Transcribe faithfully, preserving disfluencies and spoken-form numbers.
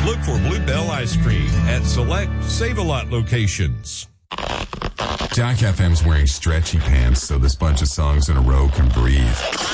Look for Bluebell Ice Cream at select Save-A-Lot locations. Jack F M's wearing stretchy pants so this bunch of songs in a row can breathe.